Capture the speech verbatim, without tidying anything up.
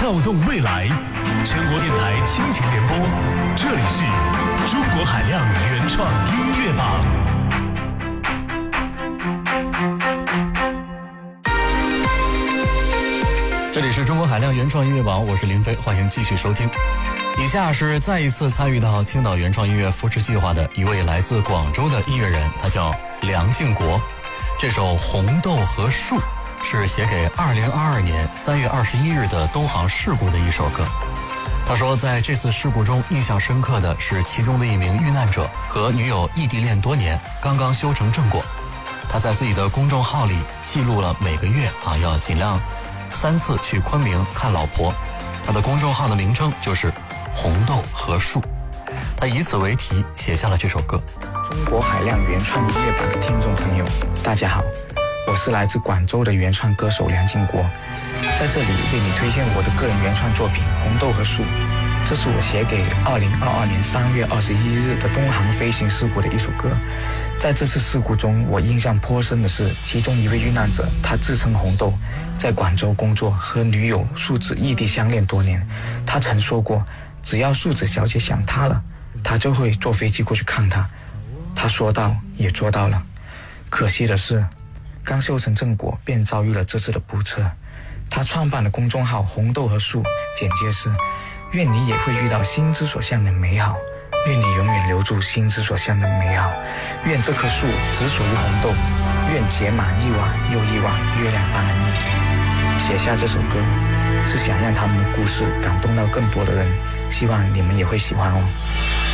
跳动未来，全国电台亲情联播，这里是中国海量原创音乐榜。 这里是中国海量原创音乐榜，我是林飞，欢迎继续收听。以下是再一次参与到青岛原创音乐扶持计划的一位来自广州的音乐人，他叫梁敬国。这首《红豆和树》是写给二零二二年三月二十一日的东航事故的一首歌。他说，在这次事故中印象深刻的是其中的一名遇难者和女友异地恋多年，刚刚修成正果。他在自己的公众号里记录了每个月啊要尽量三次去昆明看老婆。他的公众号的名称就是红豆和树，他以此为题写下了这首歌。 中国海量原创音乐版的听众朋友，大家好，我是来自广州的原创歌手梁敬国，在这里为你推荐我的个人原创作品《红豆和树》。这是我写给二零二二年三月二十一日的东航飞行事故的一首歌。在这次事故中，我印象颇深的是其中一位遇难者，他自称红豆，在广州工作，和女友树子异地相恋多年。他曾说过，只要树子小姐想他了，他就会坐飞机过去看他。他说到也做到了，可惜的是刚修成正果便遭遇了这次的不测。他创办了公众号红豆和树，简介是：愿你也会遇到心之所向的美好，愿你永远留住心之所向的美好，愿这棵树只属于红豆，愿结满一晚又一晚月亮般的蜜。写下这首歌是想让他们的故事感动到更多的人，希望你们也会喜欢哦。